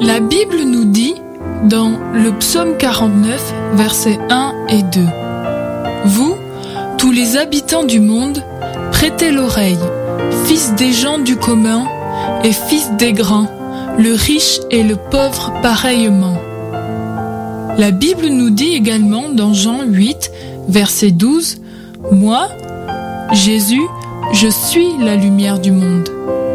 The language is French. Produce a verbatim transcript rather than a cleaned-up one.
La Bible nous dit, dans le psaume quarante-neuf, versets un et deux, « Vous, tous les habitants du monde, prêtez l'oreille, fils des gens du commun et fils des grands, le riche et le pauvre pareillement. » La Bible nous dit également dans Jean huit, verset douze, « Moi, Jésus, je suis la lumière du monde.